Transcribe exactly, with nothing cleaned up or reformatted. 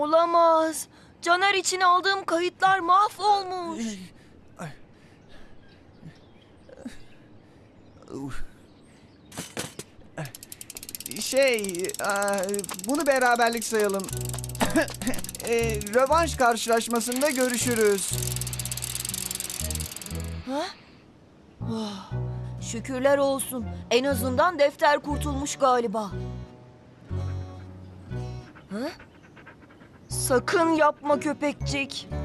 Olamaz. Caner için aldığım kayıtlar mahvolmuş. Şey, e, bunu beraberlik sayalım. E, Rövanş karşılaşmasında görüşürüz. Ha? Oh, şükürler olsun. En azından defter kurtulmuş galiba. Ha? Sakın yapma köpekçik.